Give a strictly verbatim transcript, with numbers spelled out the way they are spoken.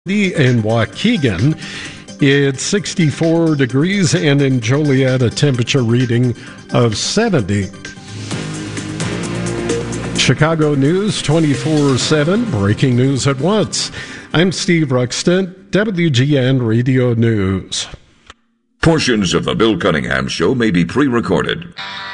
In Waukegan, it's sixty-four degrees, and in Joliet, a temperature reading of seventy. Chicago News twenty-four seven, breaking news at once. I'm Steve Ruxton, W G N Radio News. Portions of the Bill Cunningham Show may be pre-recorded.